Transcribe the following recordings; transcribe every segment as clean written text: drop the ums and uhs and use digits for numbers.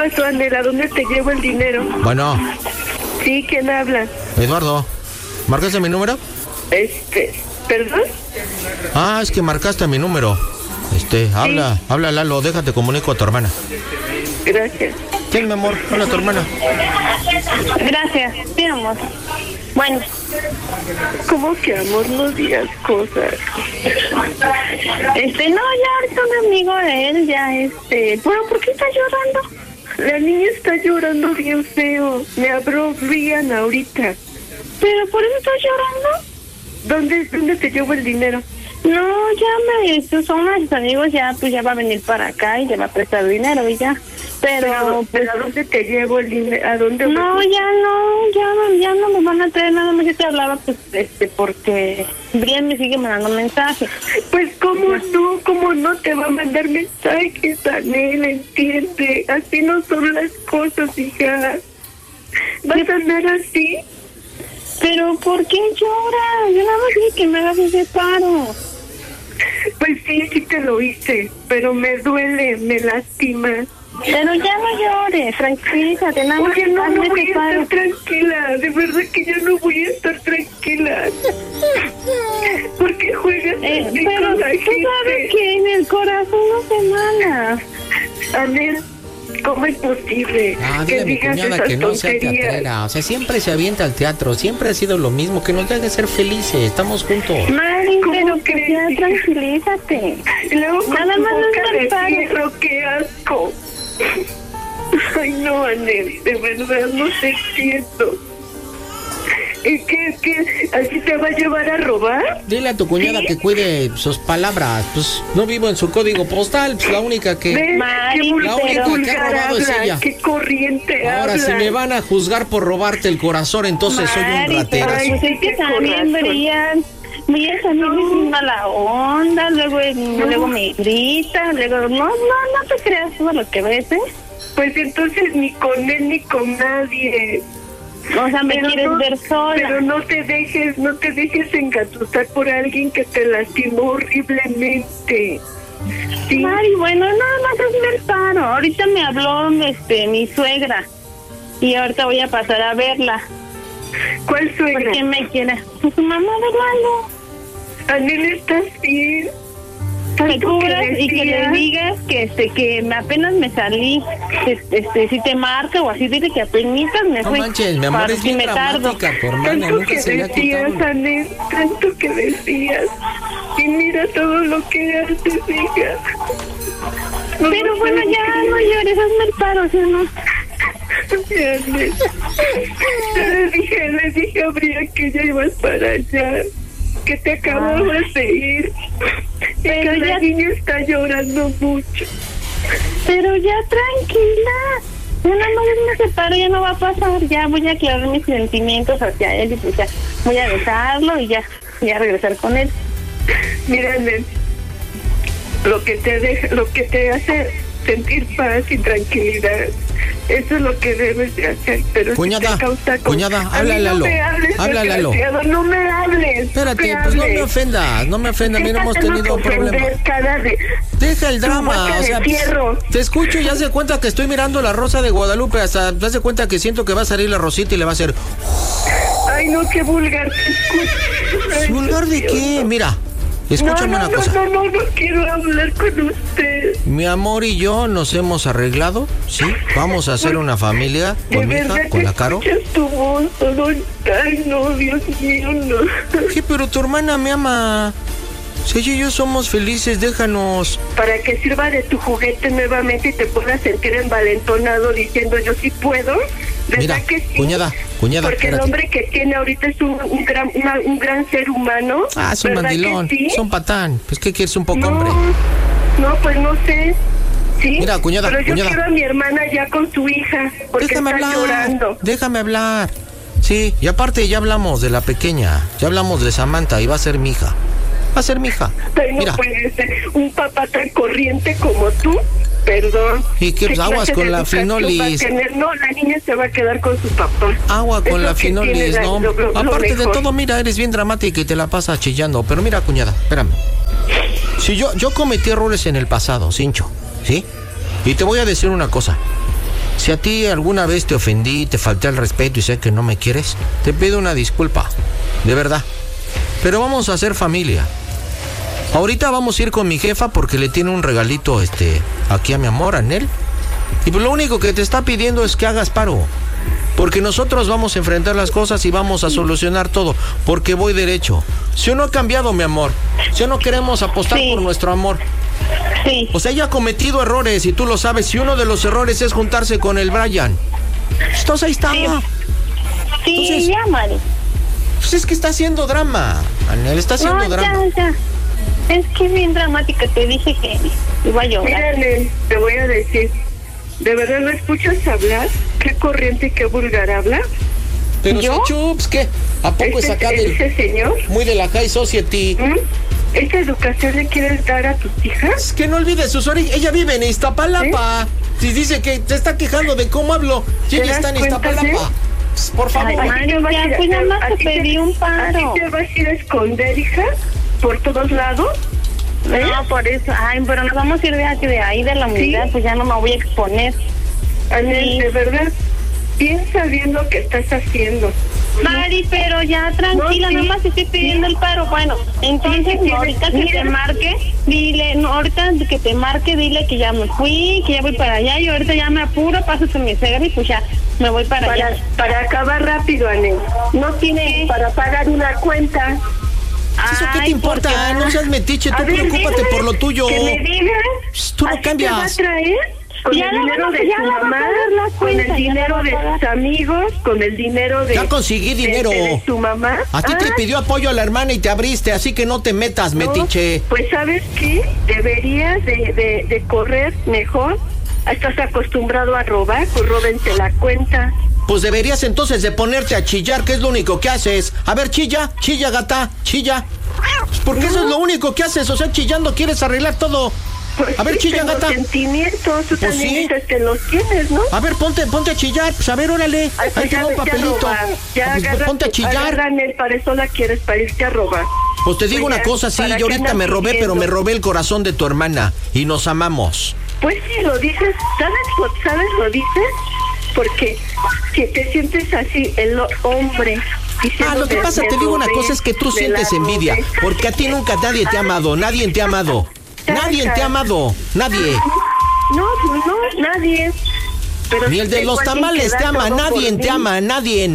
pasó, Anel? ¿A dónde te llevo el dinero? Bueno, Sí, ¿quién habla? Eduardo, ¿marcaste mi número? ¿Perdón? Ah, es que marcaste mi número. Habla Lalo, déjate, comunico a tu hermana. Gracias. Sí, mi amor, hola a tu hermana. Gracias, sí, amor. Bueno. ¿Cómo que, amor? No digas cosas. No, ya ahorita un amigo de él, ¿pero por qué está llorando? La niña está llorando bien feo. Me habló Brian ahorita. ¿Pero por eso está llorando? ¿Dónde te llevo el dinero? No, ya son mis amigos, ya va a venir para acá y le va a prestar dinero y ya. Pero ¿a dónde te llevo el dinero? ¿A dónde? No, ya no me van a traer nada más. Yo te hablaba, porque Brian me sigue mandando mensajes. Pues, ¿cómo no te va a mandar mensajes, Anel? Entiende, así no son las cosas, hija. ¿Vas a andar así? ¿Pero por qué lloras? Yo nada más dije que me hagas ese paro. Pues sí te lo hice, pero me duele, me lastima. Pero ya no llores, tranquilízate, nada más. Oye, no voy a estar tranquila, de verdad que ya no voy a estar tranquila. ¿Por qué juegas así pero con la tú gente? sabes que en el corazón no se manda. Anel, ¿cómo es posible Dile que a mi digas cuñada esas que no sea tonterías? teatrera. O sea, siempre se avienta al teatro, siempre ha sido lo mismo, que nos deje ser felices, estamos juntos. Mari, ¿Cómo pero que crees, ya hija? tranquilízate. Y luego con Nada tu más boca no de es paro. fierro, qué asco. Ay, no, Anel, de verdad no te entiendo. ¿Y qué? ¿Así te va a llevar a robar? Dile a tu cuñada que cuide sus palabras. Pues no vivo en su código postal, pues la única que... ¿Ves? Mari, Qué la única que vulgar ha robado es habla, ella. qué corriente Ahora, habla. si me van a juzgar por robarte el corazón, entonces soy un Mari, ratero. pero pues es que también Brian también es mala onda, luego me grita, luego no te creas todo lo que ves, ¿eh? Pues entonces ni con él ni con nadie. O sea, me quieres ver sola. Pero no te dejes engatusar por alguien que te lastimó horriblemente. ¿Sí? Mari, bueno, nada más es el paro. Ahorita me habló mi suegra y ahorita voy a pasar a verla. ¿Cuál suegra? ¿Por qué me quiere? Pues su mamá de Lalo. Anel, ¿estás bien? Me cubras y que le digas que apenas me salí, si te marca o así, dile que apenas me No fui. manches, mi amor, para es si bien me tardo. dramática, tu hermana, Tanto nunca que se le ha decías, quitado. Anel, tanto que decías. Y mira todo lo que haces, hija. No, Pero no bueno, sé ya qué. no llores, hazme el paro, ¿sí o no? Anel, le dije a Brian que ya ibas para allá, que te acababas de ir. Pero Y que ya- la niña está llorando mucho. Pero ya tranquila. Ya nada más me separo, ya no va a pasar. Ya voy a aclarar mis sentimientos hacia él y pues ya voy a besarlo y ya regresar con él. Mira, Anel, lo que te hace sentir paz y tranquilidad, eso es lo que debes de hacer. Pero Cuñada, si te causa cuñada, A mí háblale, no Lalo. me hables, Háblale, Lalo. desgraciado, no me hables. Espérate, no pues no hables. me ofendas, a mí no hemos Déjate tenido de problema. ofender cada vez. Deja el Tu drama, boca o de sea, fierro. te escucho y ya se cuenta que estoy mirando La Rosa de Guadalupe, hasta te das cuenta que siento que va a salir la Rosita y le va a hacer... Ay, no, qué vulgar te escucho. Ay, ¿Vulgar de Dios, qué? no. Mira, escúchame una cosa. No quiero hablar con usted. Mi amor y yo nos hemos arreglado, ¿sí? Vamos a hacer una familia De con mi verdad hija, con la Caro. escuchas tu voz, todo. Ay, no, Dios mío, no. ¿Qué? Pero tu hermana me ama. Si ella y yo somos felices, déjanos. Para que sirva de tu juguete nuevamente y te puedas sentir envalentonado diciendo yo sí puedo. ¿Verdad Mira, que sí? cuñada, Porque espérate. el hombre que tiene ahorita es un gran ser humano. Ah, es un ¿verdad mandilón, que sí? es un patán. Pues, ¿qué quieres? Un poco No, hombre. no, pues no sé. ¿Sí? Mira, cuñada, Pero yo cuñada. quiero a mi hermana ya con su hija, porque Déjame está hablar. llorando. Déjame hablar. Sí, y aparte ya hablamos de la pequeña. Ya hablamos de Samantha y va a ser mi hija. Va a ser mi hija. Pero no Mira. puede ser un papá tan corriente como tú. Perdón. ¿Y qué, pues, aguas clase con de la educación finolis? va a tener? No, la niña se va a quedar con su papá. Agua Es con lo la que tiene finolis, ¿no? lo Aparte de mejor. todo, mira, eres bien dramática y te la pasas chillando. Pero mira, cuñada, espérame. Si yo cometí errores en el pasado, Cincho, ¿sí? Y te voy a decir una cosa. Si a ti alguna vez te ofendí, te falté al respeto y sé que no me quieres, te pido una disculpa, de verdad. Pero vamos a hacer familia. Ahorita vamos a ir con mi jefa porque le tiene un regalito, aquí a mi amor, a Anel. Y pues lo único que te está pidiendo es que hagas paro. Porque nosotros vamos a enfrentar las cosas y vamos a solucionar todo. Porque voy derecho. Si no ha cambiado, mi amor. Si no queremos apostar por nuestro amor. Sí. O sea, ella ha cometido errores y tú lo sabes. Y uno de los errores es juntarse con el Brian. Entonces ahí está. Sí, Entonces, ya, Mari. Pues es que está haciendo drama. Anel, está haciendo drama. Ya. Es que es bien dramática. Te dije que iba a llorar. Mírale, te voy a decir. ¿De verdad lo escuchas hablar? ¿Qué corriente y qué vulgar habla? Pero ¿yo? Chups, ¿qué? ¿A poco es acá ¿Ese señor? muy de la High Society? ¿Esta educación le quieres dar a tus hijas? Es que no olvides sus orígenes. Ella vive en Iztapalapa. Si dice que te está quejando de cómo hablo, y ella está en Iztapalapa. Pues, por favor. Ay, Mario, ya, pues nada más te pedí un paro. ¿A ti te vas a ir a esconder, hija? ¿Por todos lados? No, por eso. Ay, pero nos vamos a ir de ahí de la unidad, ¿Sí? pues ya no me voy a exponer. Anel, Sí. de verdad, piensa bien lo que estás haciendo. Mari, pero ya tranquila, No, sí. nada más estoy pidiendo el paro. Bueno, entonces Sí, ahorita que mira. te marque, dile, no, ahorita que te marque, dile que ya me fui, que ya voy para allá y ahorita ya me apuro, paso con mi suegra y pues ya me voy para allá. Para acabar rápido, Anel. No tiene para pagar una cuenta. ¿Eso qué te Ay, importa? ¿por qué? No seas metiche, tú A ver, preocúpate dime, por lo tuyo. Que me digas. Psst, tú no ¿Así te va a cambias. traer? Con Ya el no dinero vamos, de ya su no va a mamá, pagar la con cuenta, el ya dinero no va a de pagar. sus amigos, con el dinero de... Ya conseguí dinero. de su mamá. A ti te pidió apoyo a la hermana y te abriste, así que no te metas, no, metiche. Pues ¿sabes qué? Deberías de correr mejor. Estás acostumbrado a robar, pues róbense la cuenta. Pues deberías entonces de ponerte a chillar, que es lo único que haces. A ver, chilla, gata, chilla. Pues porque eso es lo único que haces, o sea, chillando quieres arreglar todo. Pues A ver, sí, chilla, pero gata. sentimientos, tú Pues también sí. dices que los tienes, ¿no? A ver, ponte a chillar, pues a ver, órale. Ay, pues Ahí te ya va un vete a papelito. robar. Ya Pues, agarra, ponte a chillar. agarran el, para eso la quieres, para irte a robar. Pues te digo Pues una ya, cosa, sí, ¿para yo qué ahorita andas me robé, pero pidiendo? me robé el corazón de tu hermana y nos amamos. Pues sí, lo dices, ¿sabes lo dices? Porque si te sientes así, el hombre... diciendo Lo que de- pasa, de te digo una robé, cosa, es que tú de sientes la envidia, robé. porque a ti nunca nadie te ha amado, nadie te ha amado. Nadie te ha amado, nadie. No, nadie. Pero Ni el de tengo los alguien tamales que da te ama, todo nadie por te mí. ama, nadie.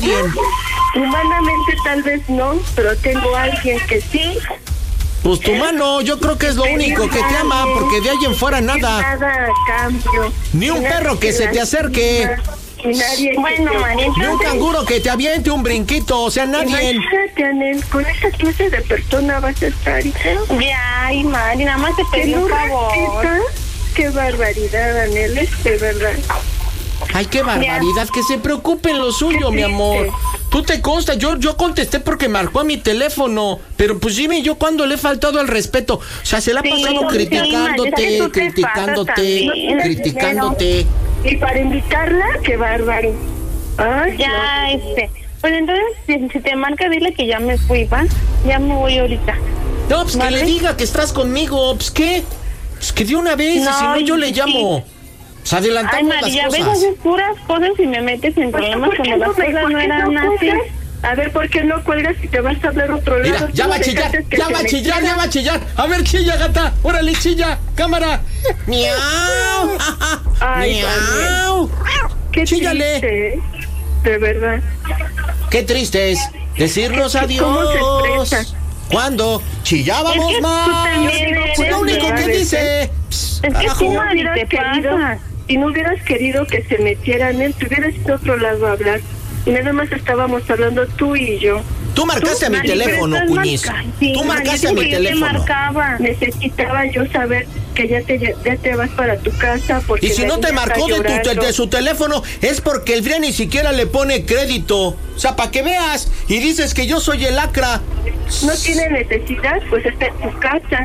Humanamente tal vez no, pero tengo a alguien que sí. Pues tu mano, yo creo que es lo único que te ama, porque de ahí en fuera nada. Nada a cambio. Ni un perro que se te acerque. Y nadie que Bueno, te- María, Ni un canguro que te aviente un brinquito, o sea, nadie. Imagínate, Anel, con esa clase de persona vas a estar, hija. ya, ay, Mari, nada más te Que pedí no un favor. respeta. Qué barbaridad, Anel, es de verdad. Ay, qué barbaridad, que se preocupen lo suyo, Qué mi amor. triste. Tú te consta, yo contesté porque marcó a mi teléfono, pero pues dime yo cuando le he faltado al respeto. O sea, se la ha Sí, pasado sí, criticándote, María, es que tú te criticándote, pasas también. criticándote. Y para invitarla, qué bárbaro. Ay, Ya, pues entonces, si te marca, dile que ya me fui, ¿va? Ya me voy ahorita. No, pues que ¿Vale? le diga que estás conmigo, pues qué. Pues que de una vez, y si no yo le sí. llamo. Pues Ay, adelantamos María, las ves, cosas. haces puras cosas y me metes en Pues, problemas ¿por qué cuando las me- cosas por no qué eran no así. cuelgas? A ver, ¿por qué no cuelgas si te vas a hablar otro lado? Mira, ya Tú va a chillar, dejaste que ya se va a chillar, metiera. ya va a chillar. A ver, chilla, gata. Órale, chilla. Cámara. Miau. Ay, Miau. Qué Chíllale. triste, ¿eh? De verdad. Qué triste es decirnos ¿Cómo se adiós. expresa? ¿Cuándo? Chillábamos Es que tú más. también Pues eres lo único que de- dice. Es que Carajo. sí, no Mari, hubieras te querido, pasa. si no hubieras querido que se metieran él, te hubieras ido a otro lado a hablar. Y nada más estábamos hablando tú y yo. Tú marcaste a mi Mari, teléfono, pero estás Cuñiz. Sí, Tú Mari, marcaste a mi sí, yo te teléfono. marcaba. Necesitaba yo saber que ya te vas para tu casa porque Y si la no te niña está marcó llorando. de su teléfono, es porque el Fría ni siquiera le pone crédito. O sea, para que veas. Y dices que yo soy el lacra. No tiene necesidad, pues está en tu casa.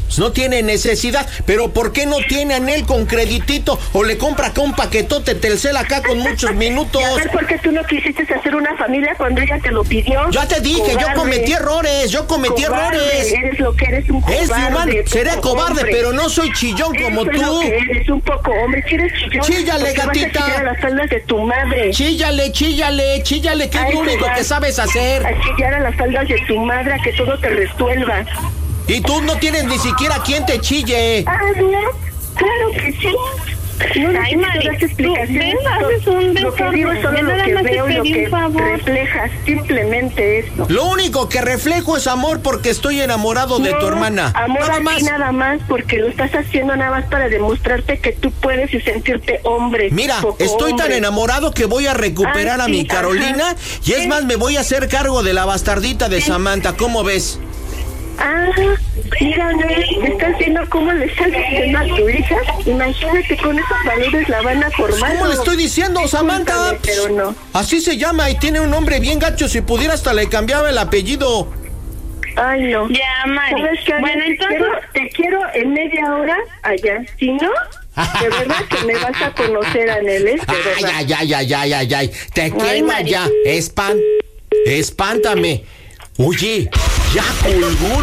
No tiene necesidad, pero ¿por qué no tiene anel con creditito? O le compra acá un paquetote Telcel acá con muchos minutos. A ver, ¿por qué tú no quisiste hacer una familia cuando ella te lo pidió? Ya te dije, cobarde. Yo cometí errores, Eres lo que eres, un cobarde. Es de humano, seré cobarde, hombre. pero no soy chillón como Eso es tú. lo que eres, un poco hombre. Si eres chillón, Chíllale, ¿por qué gatita. vas a chillar a las faldas de tu madre? Chíllale, que es lo único que sabes hacer. A chillar a las faldas de tu madre, a que todo te resuelva. Y tú no tienes ni siquiera quien te chille. Ah, ¿no? Claro que sí. No, Ay, Mari, das explicaciones. tú haces un Lo que digo es solo desorden. Yo lo nada que más te veo y lo pedí que un favor. reflejas. Simplemente esto. Lo único que reflejo es amor porque estoy enamorado de tu hermana. Amor Nada a ti más. nada más, porque lo estás haciendo nada más para demostrarte que tú puedes y sentirte hombre. Mira, poco estoy tan hombre. enamorado que voy a recuperar Ah, a sí, mi Carolina. ajá. Y es más, me voy a hacer cargo de la bastardita de Samantha. ¿Cómo ves? Ah, mira, ¿me estás viendo cómo le estás diciendo a tu hija? Imagínate, con esos valores la van a formar. ¿Cómo le estoy diciendo, Samantha? Discúlpame, pero no. Así se llama y tiene un nombre bien gacho. Si pudiera hasta le cambiaba el apellido. Ay, no. Ya, Mari. ¿Sabes qué? Bueno, entonces... Te quiero en media hora allá. Si no, de verdad que me vas a conocer, Aneles. Ay. Te quiero Mari. ya. Espántame. Oye, ya colgó.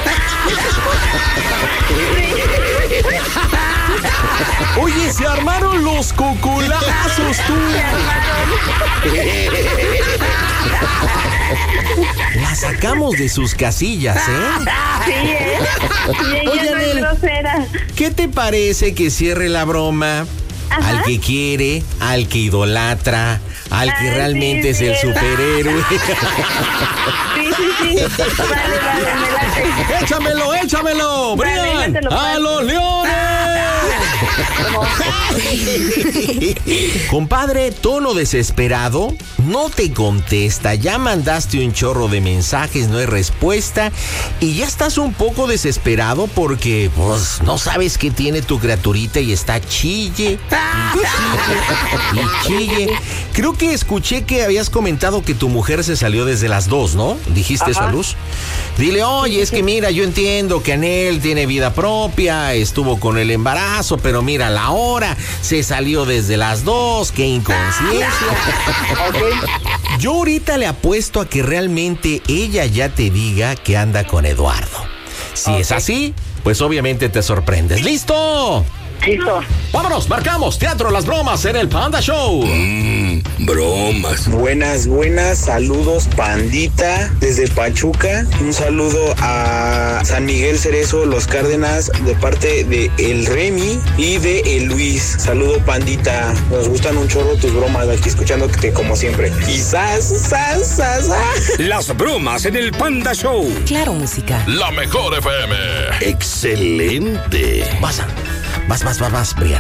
Oye, se armaron los cocolazos, tú. La sacamos de sus casillas, ¿eh? Sí, y ella Oye, no es Anel, grosera. ¿qué te parece que cierre la broma? Ajá. Al que quiere, al que idolatra, al que realmente es sí, el superhéroe. Sí. Vale, me late. ¡Échamelo! Vale, ¡Brian! ya te lo ¡A paso. los leones! Compadre, tono desesperado, no te contesta, ya mandaste un chorro de mensajes, no hay respuesta y ya estás un poco desesperado porque pues no sabes qué tiene tu criaturita y está chille y chille. Creo que escuché que habías comentado que tu mujer se salió desde las 2, ¿no? ¿Dijiste eso a Luz? Dile, oye, es que mira, yo entiendo que Anel tiene vida propia, estuvo con el embarazo, pero mira la hora, se salió desde las 2, qué inconsciencia. Yo ahorita le apuesto a que realmente ella ya te diga que anda con Eduardo. Si es así, pues obviamente te sorprendes. ¡Listo! Listo. ¡Vámonos! ¡Marcamos! Teatro Las Bromas en el Panda Show. Bromas. Buenas, saludos, pandita, desde Pachuca. Un saludo a San Miguel Cerezo, Los Cárdenas, de parte de el Remy y de el Luis. Saludo, pandita. Nos gustan un chorro tus bromas, aquí escuchándote como siempre. Y sas. Las bromas en el Panda Show. Claro, música. La mejor FM. Excelente. Vas, Brian.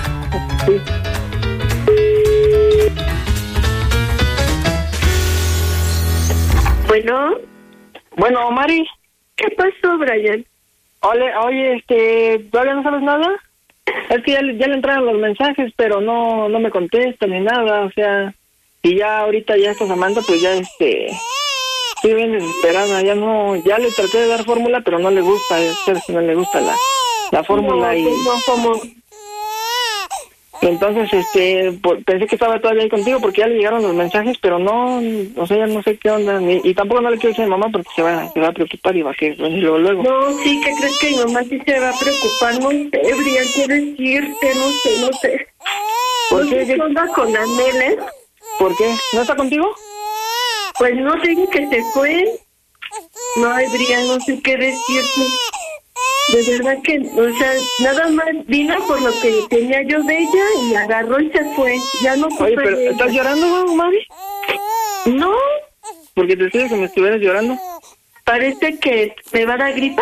Bueno, Mari. ¿Qué pasó, Brian? Oye, ¿todavía no sabes nada? Es que ya le entraron los mensajes, pero no me contesta ni nada, o sea, y ya ahorita ya esta Samantha, pues ya estoy bien desesperada, ya le traté de dar fórmula, pero no le gusta, no le gusta la fórmula ¿Cómo? Entonces, pensé que estaba todavía ahí contigo porque ya le llegaron los mensajes, pero no, o sea, ya no sé qué onda, y tampoco no le quiero decir a mi mamá porque se va a preocupar y va a querer venir luego. No, sí, ¿qué crees que mi mamá sí se va a preocupar? No sé, Brian, quiero decirte, no sé. ¿Por qué? ¿Qué onda con Anel? ¿Por qué? ¿No está contigo? Pues no sé que se fue. No, Brian, no sé qué decirte. De verdad que, o sea, nada más vino por lo que tenía yo de ella y agarró y se fue. Ya no supe. Oye, pero de ¿estás ella. llorando, Mari? No, Porque te dije que me estuvieras llorando. parece que me va a dar gripa.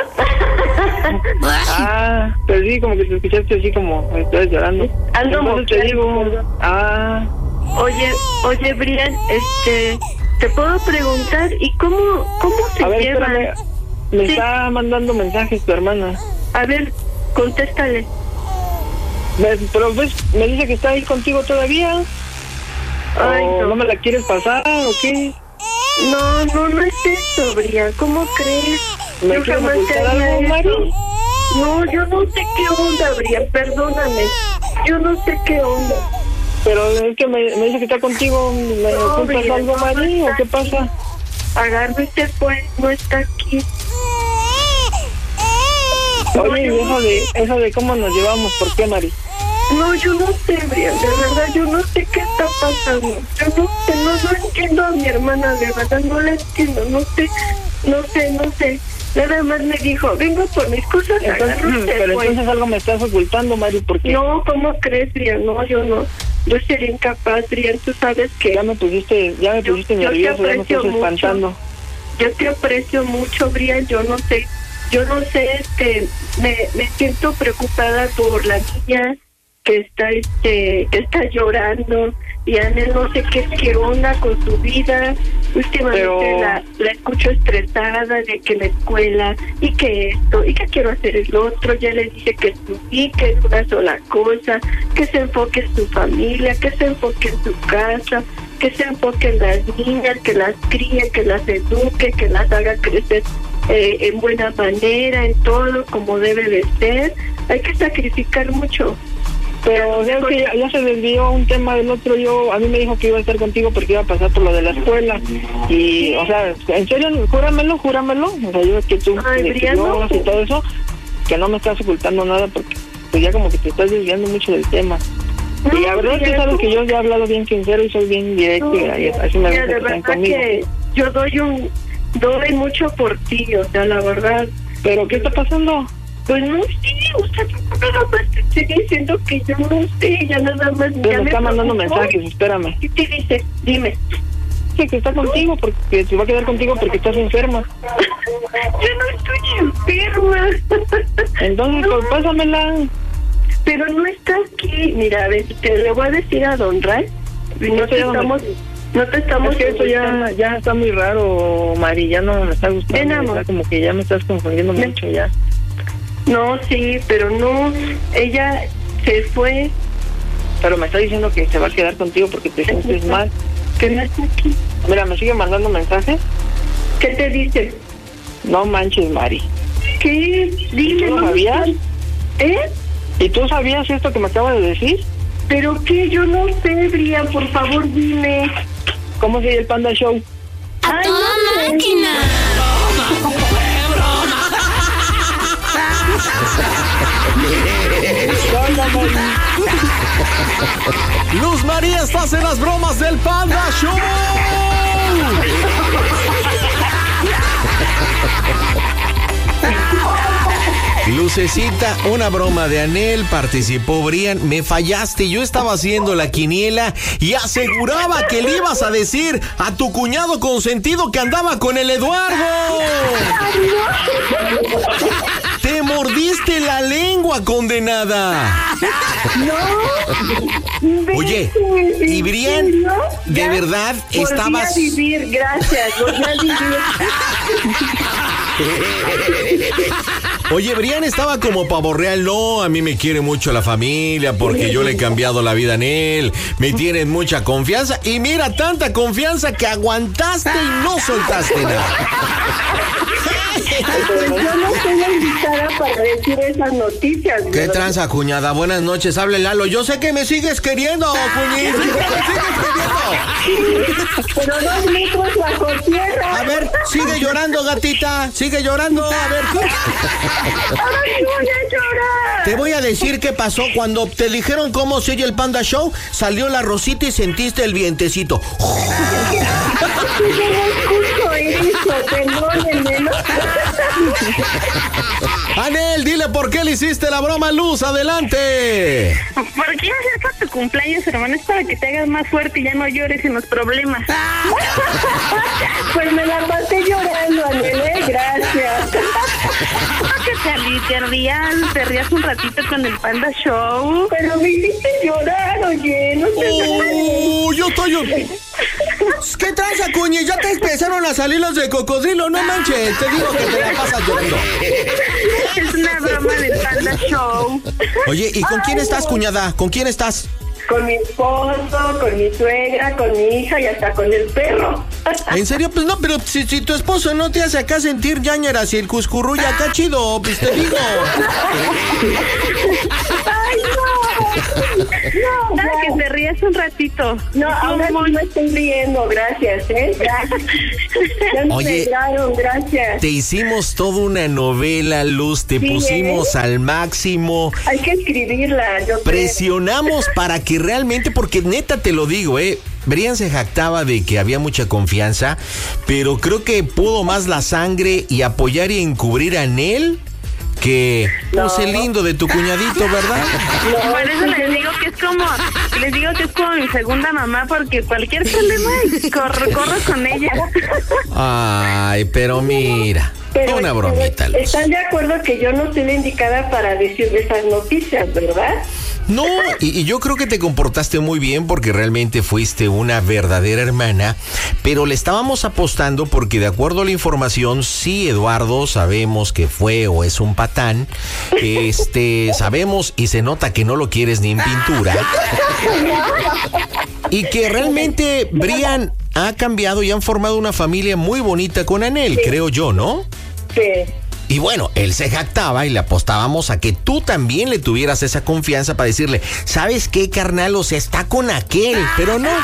Pues sí, como que te escuchaste así como me estás llorando. Ando Entonces te digo, Oye, Brian, te puedo preguntar, ¿y cómo se a ver, llevan? espérame, me Sí. está mandando mensajes tu hermana. A ver, contéstale. Pero ves, me dice que está ahí contigo todavía. Ay, ¿O no. no me la quieres pasar o qué? No es eso, Brian, ¿cómo crees? ¿Me Yo quieres jamás te ocultar haría algo, eso. Mari? No, yo no sé qué onda, Brian, perdóname. Yo no sé qué onda. Pero es que me dice que está contigo. ¿Me ocultas algo, Mari, o qué pasa? Agarro y se fue, no está aquí. Oye, y eso de cómo nos llevamos, ¿por qué, Mari? No, yo no sé, Brian, de verdad, yo no sé qué está pasando. Yo no sé, no entiendo a mi hermana, de verdad, no la entiendo, no sé. Nada más me dijo, vengo por mis cosas. Pero entonces algo me estás ocultando, Mari, ¿por qué? No, ¿cómo crees, Brian? No, yo no. Yo sería incapaz, Brian, tú sabes que... Ya me pusiste nervioso, ya me estás espantando. Yo te aprecio mucho, Brian, yo no sé, me siento preocupada por la niña que está llorando, y Anel no sé qué onda con su vida. Últimamente la escucho estresada de que la escuela y que esto y que quiero hacer el otro. Ya le dije que que es una sola cosa, que se enfoque en su familia, que se enfoque en su casa, que se enfoque en las niñas, que las críe, que las eduque, que las haga crecer en buena manera, en todo como debe de ser. Hay que sacrificar mucho. Pero veo que ya se desvió un tema del otro. A mí me dijo que iba a estar contigo porque iba a pasar por lo de la escuela. Y, o sea, en serio, júramelo. O sea, yo que tú y todo eso, que no me estás ocultando nada, porque pues ya como que te estás desviando mucho del tema. Y la verdad es que sabes que yo ya he hablado bien sincero y soy bien directo, y así me gusta que estén conmigo. Que yo doy mucho por ti, o sea, la verdad. ¿Pero qué está pasando? Pues no sé, o sea, nada más te estoy diciendo que yo no sé, ya nada más... Pero me está mandando mensajes, espérame. ¿Qué te dice? Dime. Sí, que está contigo, porque se va a quedar contigo porque estás enferma. Yo no estoy enferma. Entonces, pues pásamela. Pero no está aquí. Mira, a ver, te le voy a decir a Don Ray. No te estamos... Es que eso ya está muy raro, Mari, ya no me está gustando. Como que ya me estás confundiendo mucho ya. No, sí, pero no, ella se fue. Pero me está diciendo que se va a quedar contigo porque te sientes mal. Que no está aquí. Mira, me sigue mandando mensajes. ¿Qué te dice? No manches, Mari. ¿Qué? Dime. ¿Tú lo sabías? ¿Y tú sabías esto que me acaba de decir? ¿Pero qué? Yo no sé, Brian, por favor, dime. ¿Cómo se llama el Panda Show? ¡A toda máquina! Luz María, estás en las bromas del Panda Show. Lucecita, una broma de Anel, participó Brian, me fallaste, yo estaba haciendo la quiniela y aseguraba que le ibas a decir a tu cuñado consentido que andaba con el Eduardo. Te mordiste la lengua, condenada. No. Oye, y Brian, de verdad estabas... Volví a vivir, gracias, volví a vivir. Oye, Brian estaba como pavo real. No, a mí me quiere mucho la familia porque yo le he cambiado la vida en él. Me tienen mucha confianza. Y mira, tanta confianza que aguantaste y no soltaste nada. Yo no soy la invitada para decir esas noticias. ¿Qué tranza, cuñada? Buenas noches, hable Lalo. Yo sé que me sigues queriendo, cuñita. Me sigues queriendo. Pero 2 metros bajo tierra. A ver, sigue llorando, gatita. Sigue llorando. A ver. Ahora sí voy a llorar. Te voy a decir qué pasó cuando te dijeron cómo se oye el Panda Show. Salió la rosita y sentiste el vientecito. Yo no escucho eso, perdónenme, ¿no? Anel, dile por qué le hiciste la broma a Luz, adelante. Porque iba a ser para tu cumpleaños, hermano, es para que te hagas más fuerte y ya no llores en los problemas. Pues me la pasé llorando, Anel, gracias. Que te rías un ratito con el Panda Show. Pero me hiciste llorar, oye, no te... yo estoy... ¿Qué tranza, cuñi? Ya te empezaron a salir los de cocodrilo, no manches. Te digo que te la pasas llorando. Es una broma del Panda Show. Oye, ¿y con quién estás, cuñada? ¿Con quién estás? Con mi esposo, con mi suegra, con mi hija y hasta con el perro. ¿En serio? Pues no, pero si tu esposo no te hace acá sentir ñañaras y el cuscurruy acá chido, pues te digo. ¡Ay, no! No, nada, que te ríes un ratito. No, ahora sí me estoy riendo, gracias, Ya me alegraron, gracias. Te hicimos toda una novela, Luz, te pusimos al máximo. Hay que escribirla, yo presionamos para que realmente, porque neta te lo digo, Brian se jactaba de que había mucha confianza, pero creo que pudo más la sangre y apoyar y encubrir a Nel que el lindo de tu cuñadito, ¿verdad? No, por eso les digo que es como mi segunda mamá, porque cualquier problema corro con ella. Ay, pero mira, una bromita. Luz. ¿Están de acuerdo que yo no soy la indicada para decir esas noticias, verdad? No, y yo creo que te comportaste muy bien porque realmente fuiste una verdadera hermana, pero le estábamos apostando porque de acuerdo a la información, sí, Eduardo, sabemos que fue o es un patán, sabemos y se nota que no lo quieres ni en pintura, y que realmente Brian ha cambiado y han formado una familia muy bonita con Anel, creo yo, ¿no? Sí. Y bueno, él se jactaba y le apostábamos a que tú también le tuvieras esa confianza para decirle, ¿sabes qué, carnal? O sea, está con aquel, pero no.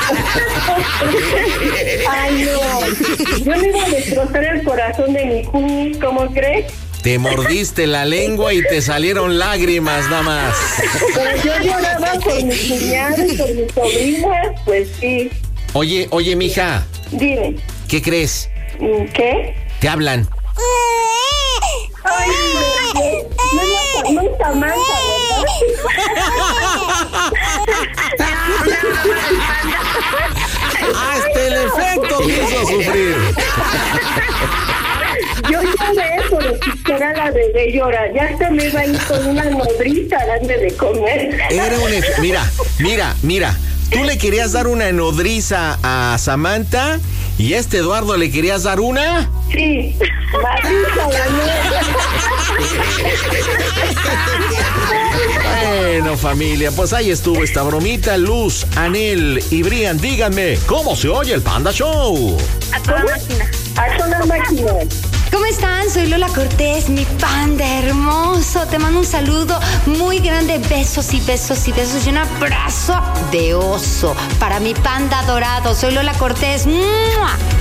Ay, no. Yo le iba a destrozar el corazón de mi cuñi, ¿cómo crees? Te mordiste la lengua y te salieron lágrimas nada más. Pero yo lloraba por mis cuñados, por mis sobrinas, pues sí. Oye, mija. Dime. ¿Qué crees? ¿Qué? Te hablan. Ay, no es Samantha, Hasta el efecto quiso sufrir. Yo lloré por escuchar a la bebé llorar. Ya se me iba a ir con una nodriza a darle de comer. Era mira. Tú le querías dar una nodriza a Samantha y a Eduardo le querías dar una. Sí, Bueno, familia, pues ahí estuvo esta bromita. Luz, Anel y Brian, díganme, ¿cómo se oye el Panda Show? A toda máquina. A toda máquina. ¿Cómo están? Soy Lola Cortés, mi panda hermoso. Te mando un saludo muy grande, besos y besos y besos y un abrazo de oso para mi panda dorado. Soy Lola Cortés. ¡Mua!